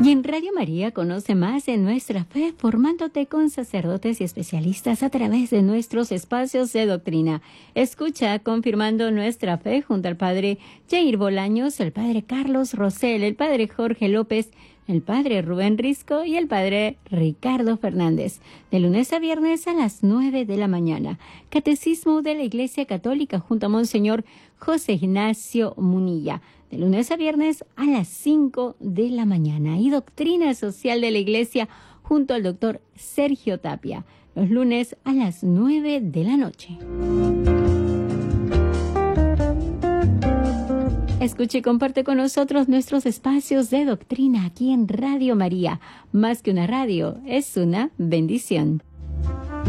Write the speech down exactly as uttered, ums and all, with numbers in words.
Y en Radio María conoce más de nuestra fe formándote con sacerdotes y especialistas a través de nuestros espacios de doctrina. Escucha Confirmando Nuestra Fe junto al Padre Jair Bolaños, el Padre Carlos Rosell, el Padre Jorge López, el Padre Rubén Risco y el Padre Ricardo Fernández. De lunes a viernes a las nueve de la mañana. Catecismo de la Iglesia Católica junto a Monseñor José Ignacio Munilla. De lunes a viernes a las cinco de la mañana. Y Doctrina Social de la Iglesia junto al doctor Sergio Tapia. Los lunes a las nueve de la noche. Escuche y comparte con nosotros nuestros espacios de doctrina aquí en Radio María. Más que una radio, es una bendición.